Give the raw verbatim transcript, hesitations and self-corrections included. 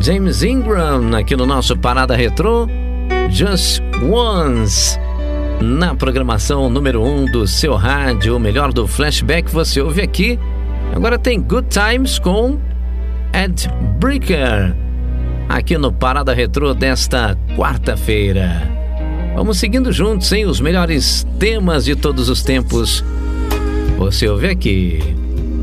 James Ingram aqui no nosso Parada Retrô. Just Once, na programação número um do seu rádio, o melhor do flashback você ouve aqui. Agora tem Good Times com Ed Breaker, aqui no Parada Retrô desta quarta-feira. Vamos seguindo juntos, hein? Os melhores temas de todos os tempos você ouve aqui.